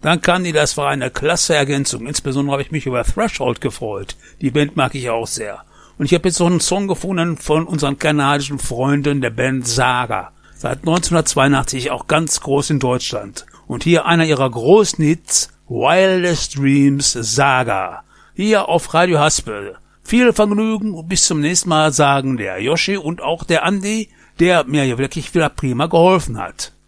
Dann Candy, das war eine klasse Ergänzung. Insbesondere habe ich mich über Threshold gefreut. Die Band mag ich auch sehr. Und ich habe jetzt noch einen Song gefunden von unseren kanadischen Freunden der Band Saga. Seit 1982 auch ganz groß in Deutschland. Und hier einer ihrer großen Hits, Wildest Dreams Saga. Hier auf Radio Haspel. Viel Vergnügen und bis zum nächsten Mal, sagen der Yoshi und auch der Andi, der mir hier wirklich wieder prima geholfen hat.